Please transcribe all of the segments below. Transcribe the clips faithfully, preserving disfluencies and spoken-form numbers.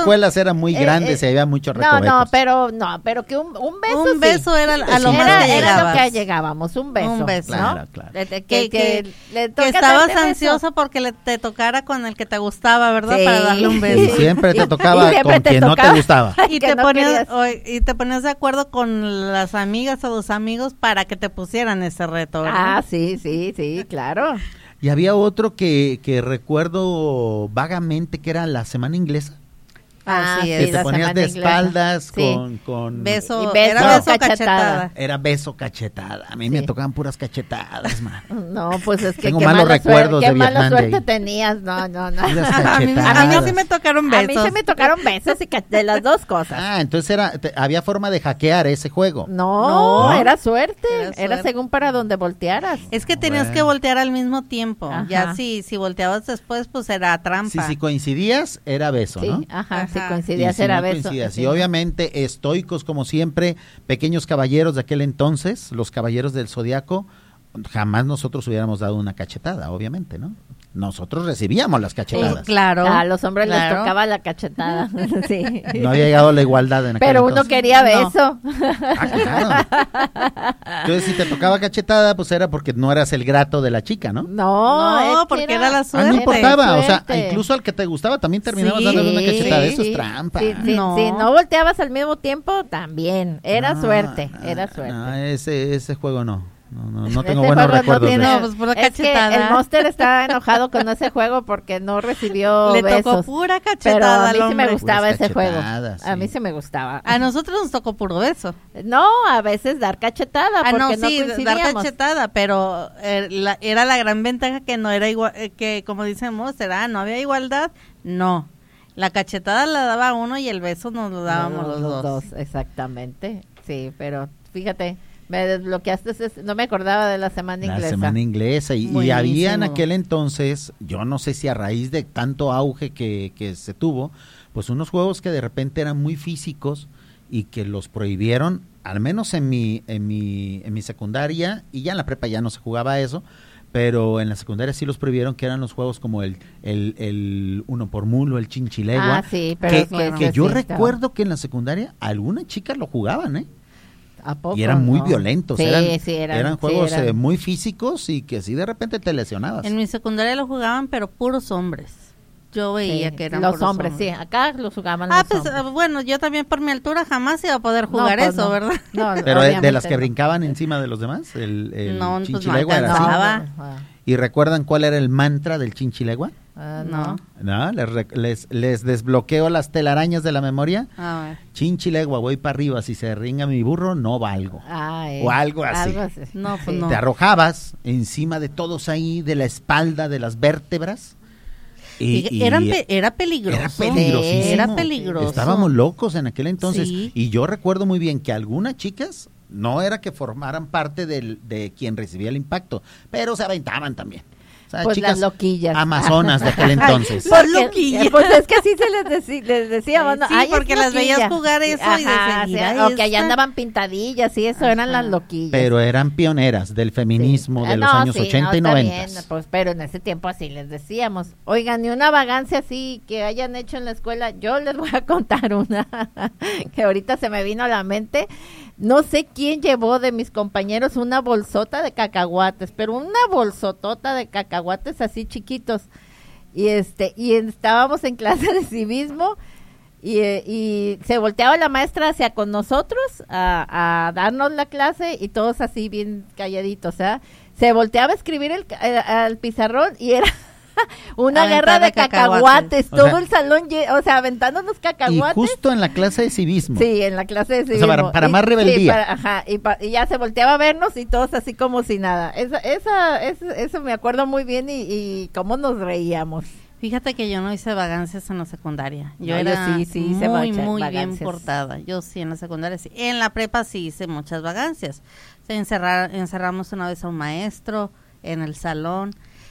escuelas eran muy grandes eh, eh, y había muchos recovecos. No, no, pero no, pero que un, un beso Un beso sí. era a lo era, más que era lo que llegábamos, un beso. Un beso, ¿no? Claro, claro. Que, que, que, que, que, que estabas ansiosa porque le, te tocara con el que te gustaba, ¿verdad? Sí. Para darle un beso. Y siempre te tocaba y con te quien tocaba. no te gustaba. Y que te, no ponías, o, y te ponías de acuerdo con las amigas o los amigos para que te pusieran ese reto, ¿verdad? Ah, sí, sí, sí, claro. Y había otro que, que recuerdo vagamente que era la semana inglesa. Ah, sí, que es. te ponías de espaldas sí. con, con beso, beso era beso cachetada. cachetada. Era beso cachetada. A mí Sí. me tocaban puras cachetadas, man. No, pues es que Tengo qué malos mala recuerdos suerte, de qué mala Vietnam de suerte ahí. tenías. No, no, no. Puras A mí, a mí cachetadas. sí me tocaron A besos. mí se me tocaron besos y ca- de las dos cosas. Ah, entonces era, te- había forma de hackear ese juego. No, No. era suerte. Era Era, suerte. según para donde voltearas. Es que tenías Bueno. que voltear al mismo tiempo. Ajá. Ya si, si volteabas después, pues era trampa. Sí, si coincidías, era beso, Sí, ¿no? ajá, si Ajá. coincidías Y si era no beso. coincidías. Sí. Y obviamente estoicos como siempre, pequeños caballeros de aquel entonces, los caballeros del Zodiaco, jamás nosotros hubiéramos dado una cachetada, obviamente, ¿no? Nosotros recibíamos las cachetadas. Sí, claro. A los hombres claro. les tocaba la cachetada. Sí. No había llegado la igualdad en aquel Pero uno entonces. quería No. beso. Ah, claro. Entonces, si te tocaba cachetada, pues era porque no eras el grato de la chica, ¿no? No, No, es que porque era la Ah, suerte. no importaba, o sea, suerte. incluso al que te gustaba también terminabas Sí, dándole una cachetada, eso sí. es trampa. Sí, sí, No. Si no volteabas al mismo tiempo, también. Era No, suerte, no, era suerte. No, ese, ese juego no. No, no, no Este tengo buenos juego no recuerdos tiene- de No, eso. pues, pura es que cachetada. el Monster estaba enojado con ese juego porque no recibió Le besos. tocó pura Pero cachetada a mí al sí me hombre. gustaba Puras ese juego. cachetadas, A mí sí. sí me gustaba. A nosotros nos tocó puro beso. No, a veces dar cachetada Ah, porque no, no, sí, dar coincidíamos. cachetada, pero eh, la- era la gran ventaja que no era igual, eh, que como dicen Monster, ah, no había igualdad, no. La cachetada la daba uno y el beso nos lo dábamos No, los, dos. Exactamente. Sí, pero fíjate, me desbloqueaste, ese- no me acordaba de la semana La inglesa. semana inglesa. Y, y Buenísimo. había en aquel entonces, yo no sé si a raíz de tanto auge que, que se tuvo, pues unos juegos que de repente eran muy físicos y que los prohibieron, al menos en mi, en mi, en mi secundaria, y ya en la prepa ya no se jugaba eso, pero en la secundaria sí los prohibieron, que eran los juegos como el, el, el uno por mulo, el chinchilegua, Ah, sí, pero que, es que que ese yo sí estaba. recuerdo que en la secundaria algunas chicas lo jugaban, ¿eh? ¿A poco? Y eran muy No. violentos, Sí, eran, sí, eran, eran sí, juegos eran. eh, muy físicos y que sí de repente te lesionabas. En mi secundaria lo jugaban, pero puros hombres. Yo veía Sí, que eran los puros hombres, sí, acá los jugaban Ah, los pues hombres. ah, bueno, yo también por mi altura jamás iba a poder jugar No, pues eso, no. ¿verdad? No, Pero de, de obviamente las que no. brincaban encima de los demás, el, el No, pues no chinchilegua era así. alcanzaba. No, ah, ¿Y recuerdan cuál era el mantra del chinchilegua? ah, No. no. ¿No? Les, rec- les, les desbloqueo las telarañas de la memoria. A ver. Chinchilegua, voy para arriba, si se ringa mi burro, no valgo. Ah, eh, O algo así. No, pues Sí. no. Te arrojabas encima de todos ahí, de la espalda, de las vértebras. Y, Y y eran pe- era peligroso. Era peligrosísimo. Era peligroso. Estábamos locos en aquel entonces. Sí. Y yo recuerdo muy bien que algunas chicas no era que formaran parte del, de quien recibía el impacto, pero se aventaban también. O sea, Pues chicas las loquillas. amazonas de aquel entonces. Las Porque- loquillas. Pues es que así se les, deci- les decíamos, ¿no? Sí, Ay, es porque las veías loquilla. jugar eso y decías, sí, "Mira o que allá esta". andaban pintadillas y eso, eran las loquillas. Pero eran pioneras del feminismo Sí. de Ah, los no, años sí, ochenta no, y está noventa. bien, pues, pero en ese tiempo así les decíamos. Oigan, ni una vagancia así que hayan hecho en la escuela, yo les voy a contar una que ahorita se me vino a la mente. No sé quién llevó de mis compañeros una bolsota de cacahuates, pero una bolsotota de cacahuates así chiquitos. Y este, y estábamos en clase de civismo y, eh, y se volteaba la maestra hacia con nosotros a, a darnos la clase y todos así bien calladitos, o sea, se volteaba a escribir el, ca- eh, al pizarrón y era una Aventar guerra de de cacahuates. cacahuates, O todo sea, el salón, lle- o sea, aventándonos Y cacahuates. justo en la clase de civismo. Sí, en la clase de sea, civismo. para- para Y- más rebeldía. sí, para- ajá, y, pa- y ya se volteaba a vernos y todos así como si nada. Esa, esa, eso, eso me acuerdo muy bien y, y cómo nos reíamos. Fíjate que yo no hice vagancias en la secundaria. Yo No, yo era sí, sí hice muy, vacha- muy bien vagancias. portada. Yo sí, en la secundaria sí. En la prepa sí hice muchas vagancias. Se encerrar, encerramos una vez a un maestro en el salón.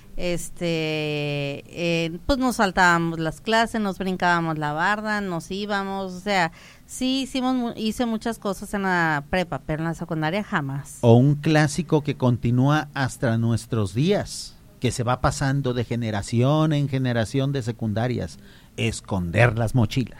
Este, eh, pues nos saltábamos las clases, nos brincábamos la barda, nos íbamos, o sea, sí hicimos, mu- hice muchas cosas en la prepa, pero en la secundaria jamás. O un clásico que continúa hasta nuestros días, que se va pasando de generación en generación de secundarias, esconder las mochilas.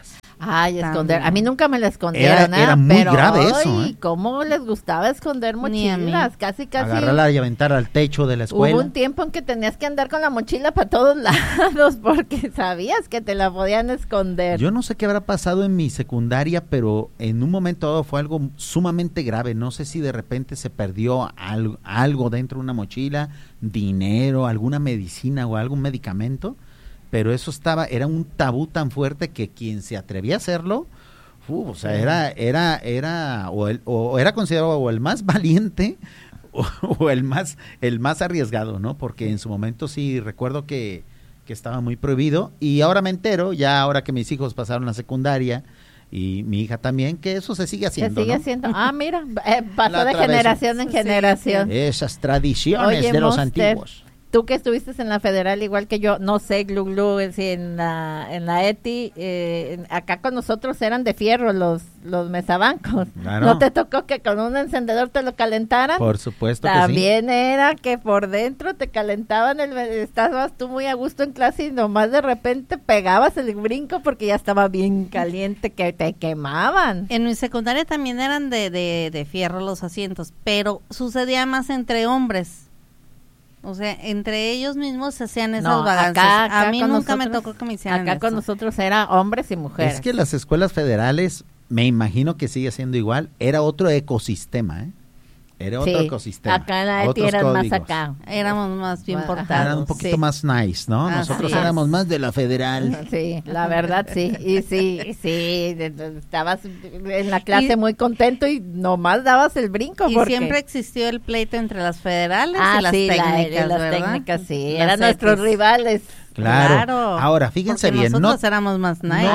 Ay, esconder. También. A mí nunca me la escondieron, Era- ¿eh? era muy Pero, grave eso, ay, ¿eh? ¿cómo les gustaba esconder Ni a mí. mochilas? Casi, casi. Agarrarla y aventar al techo de la escuela. Hubo un tiempo en que tenías que andar con la mochila para todos lados porque sabías que te la podían esconder. Yo no sé qué habrá pasado en mi secundaria, pero en un momento dado fue algo sumamente grave. No sé si de repente se perdió algo, algo dentro de una mochila, dinero, alguna medicina o algún medicamento, pero eso estaba, era un tabú tan fuerte que quien se atrevía a hacerlo, uh, o sea, era, era, era, o, el, o era considerado o el más valiente o, o el más, el más arriesgado, ¿no? Porque en su momento sí recuerdo que que estaba muy prohibido, y ahora me entero, ya ahora que mis hijos pasaron la secundaria, y mi hija también, que eso se sigue Se haciendo, sigue ¿no? haciendo. Ah, mira, eh, pasó La de otra vez. generación en Sí, generación. Esas tradiciones Oye, de los Monster, antiguos. Tú que estuviste en la federal igual que yo, no sé, Glu Glu, eh, si en la, en la E T I, eh, en- acá con nosotros eran de fierro los, los mesabancos. Claro. ¿No te tocó que con un encendedor te lo calentaran? Por supuesto que sí. También era que por dentro te calentaban, el, estabas tú muy a gusto en clase y nomás de repente pegabas el brinco porque ya estaba bien caliente, que te quemaban. En mi secundaria también eran de, de, de fierro los asientos, pero sucedía más entre hombres. O sea, entre ellos mismos se hacían esas No, vagancias. acá- acá a mí con nunca me nosotros- tocó que me hicieran Acá con eso. nosotros era hombres y mujeres. Es que las escuelas federales, me imagino que sigue siendo igual, era otro ecosistema, ¿eh? Era otro Sí, ecosistema. acá en la E T I otros eran más códigos. acá. Éramos más bien Ajá. portados. Eran un poquito Sí. más nice, ¿no? Así Nosotros es. éramos más de la federal. Sí, la verdad sí, y sí, sí, de- de- estabas en la clase Y- muy contento y nomás dabas el brinco. Y porque- siempre existió el pleito entre las federales ah, y las sí, la- técnicas, las ¿verdad? técnicas, sí, Las eran nuestros E T Is. rivales. Claro. Ahora, fíjense porque bien, no, nosotros éramos más nice.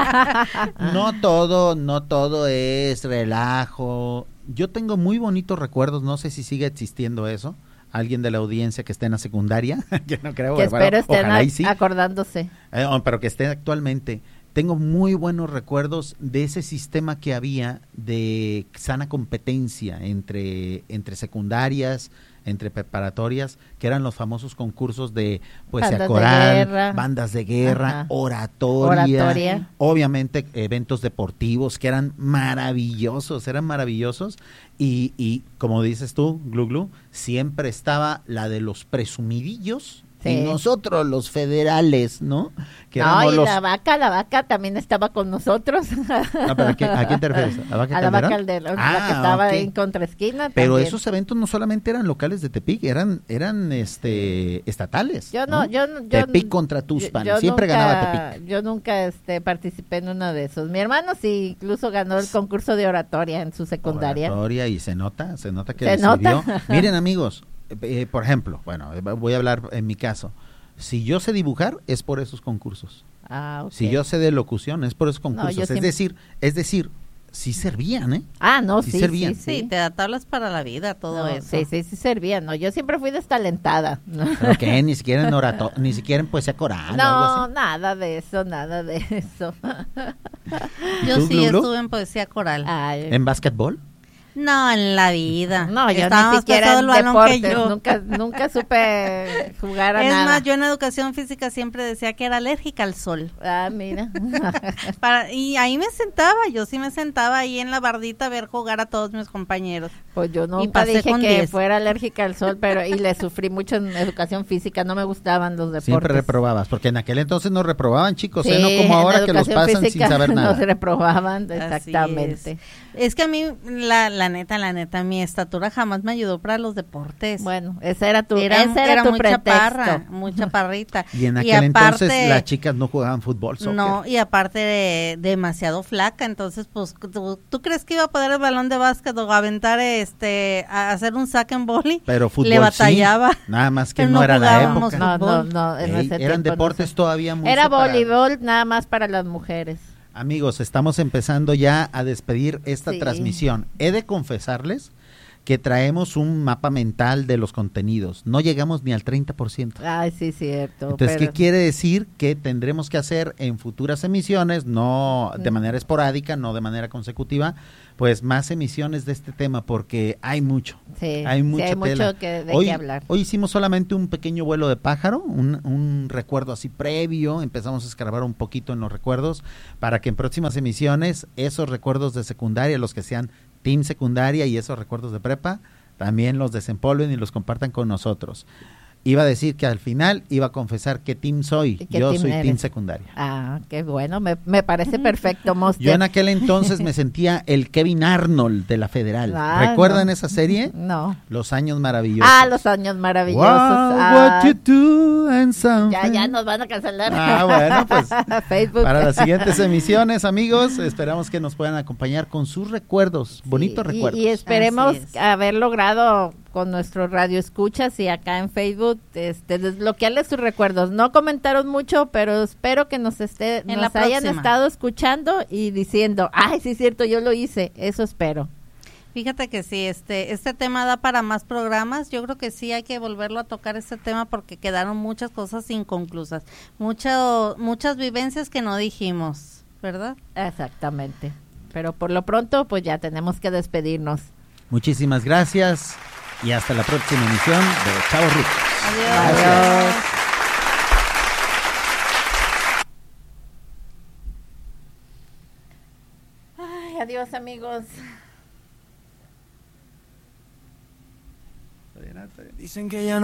no todo, no todo es relajo. Yo tengo muy bonitos recuerdos, no sé si sigue existiendo eso. Alguien de la audiencia que esté en la secundaria, que no creo, Que bueno, espero estén ojalá y a- sí. acordándose. Eh, oh, pero que esté actualmente. Tengo muy buenos recuerdos de ese sistema que había de sana competencia entre, entre secundarias, entre preparatorias, que eran los famosos concursos de poesía Bandas de coral, guerra. bandas de guerra, Ajá. oratoria, Oratoria. obviamente eventos deportivos que eran maravillosos, eran maravillosos, y, y como dices tú, Glu Glu, siempre estaba la de los presumidillos, Sí. y nosotros los federales, ¿no? Que No, éramos y los... la vaca, la vaca también estaba con nosotros. No, pero ¿a, qué, a quién te refieres? ¿A Vaca A la vaca Calderón? Calderón, la que Ah, estaba ok. en contraesquina. Pero también. esos eventos no solamente eran locales de Tepic, eran eran este estatales. Yo no, yo no, yo Tepic no- contra Tuxpan, yo- yo siempre nunca- ganaba Tepic. Yo nunca este participé en uno de esos. Mi hermano sí, incluso ganó el concurso de oratoria en su secundaria. Oratoria, y se nota, se nota que Se le nota. sirvió. Miren, amigos, eh, por ejemplo, bueno, eh, voy a hablar en mi caso. Si yo sé dibujar, es por esos concursos. Ah, ok. Si yo sé de locución, es por esos concursos. yo es siempre- decir, es decir, sí servían, ¿eh? Ah, no, Sí sí, sí, servían. sí. Sí, te da tablas para la vida, todo No, eso. sí, sí, sí servía. No, yo siempre fui destalentada. No, Pero que ni siquiera en orato, ni siquiera en poesía coral o algo no, así. nada de eso, nada de eso. Yo ¿Tú, sí Glu Glu? estuve en poesía coral. Ay, ¿En básquetbol? No, en la vida. no, yo Estaba ni más siquiera pesado en el balón que deportes, yo. nunca, nunca supe jugar a Es nada. más, yo en educación física siempre decía que era alérgica al sol. Ah, mira. Para, y ahí me sentaba, yo sí me sentaba ahí en la bardita a ver jugar a todos mis compañeros. Pues yo Y nunca pasé dije con que diez. fuera alérgica al sol, pero y le sufrí mucho en educación física, no me gustaban los deportes. Siempre reprobabas, porque en aquel entonces nos reprobaban, chicos, ¿eh? Sí, No como en ahora que los educación pasan física sin saber nada. Nos reprobaban, Así exactamente. Es. Es que a mí, la, la neta, la neta, mi estatura jamás me ayudó para los deportes. Bueno, ese era tu, era, ese era era tu muy pretexto. chaparra, muy chaparrita. Y en aquel aparte- entonces las chicas no jugaban fútbol, soccer. No, y aparte de, demasiado flaca, entonces pues ¿tú, tú crees que iba a poder el balón de básquet o aventar este a hacer un saque en boli? Pero fútbol le batallaba. sí, nada más que Pero no, no era la jugábamos época. No, no, no, en Ey, ese eran tiempo no deportes se- todavía muy Era separados. voleibol nada más para las mujeres. Amigos, estamos empezando ya a despedir esta Sí. transmisión. He de confesarles que traemos un mapa mental de los contenidos, no llegamos ni al treinta por ciento. Ay, sí, cierto. Entonces, pero... ¿qué quiere decir? Que tendremos que hacer en futuras emisiones, no de manera esporádica, no de manera consecutiva, pues más emisiones de este tema, porque hay mucho, Sí, hay mucha sí, hay tela. mucho que, de hoy, qué hablar. Hoy hicimos solamente un pequeño vuelo de pájaro, un, un recuerdo así previo, empezamos a escarbar un poquito en los recuerdos, para que en próximas emisiones esos recuerdos de secundaria, los que sean team secundaria y esos recuerdos de prepa, también los desempolven y los compartan con nosotros. Iba a decir que al final iba a confesar qué team soy. ¿Qué Yo team soy eres? team secundaria. Ah, qué bueno, me, me parece perfecto, Monster. Yo en aquel entonces me sentía el Kevin Arnold de la Federal. Ah, ¿Recuerdan no. esa serie? No. Los años maravillosos. Ah, los años maravillosos. Wow, Ah, what you do and something. ya, ya nos van a cancelar. Ah, bueno, pues Facebook. para las siguientes emisiones, amigos, esperamos que nos puedan acompañar con sus recuerdos, bonitos Sí, y- recuerdos. Y, esperemos Así es. haber logrado con nuestro radio escuchas y acá en Facebook este desbloquearles sus recuerdos. No comentaron mucho, pero espero que nos esté En nos la hayan próxima. estado escuchando y diciendo, "Ay, sí es cierto, yo lo hice." Eso espero. Fíjate que sí, este, este tema da para más programas. Yo creo que sí hay que volverlo a tocar este tema porque quedaron muchas cosas inconclusas, mucho, muchas vivencias que no dijimos, ¿verdad? Exactamente. Pero por lo pronto, pues ya tenemos que despedirnos. Muchísimas gracias y hasta la próxima emisión de Chavos Ricos. Adiós. Adiós. Ay, adiós, amigos. Dicen que ya no